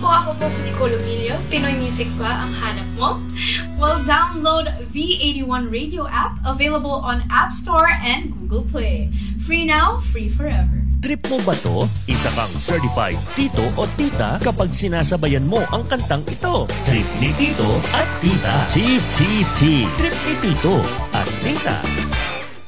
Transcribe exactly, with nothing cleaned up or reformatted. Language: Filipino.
po, ako po si Nicole Emilio. Pinoy Music ba ang hanap mo? Well, download V eighty-one Radio app, available on App Store and Google Play. Free now, free forever. Trip mo ba to? Isa kang certified tito o tita kapag sinasabayan mo ang kantang ito. Trip ni Tito at Tita. T T T. Trip ni Tito at Tita.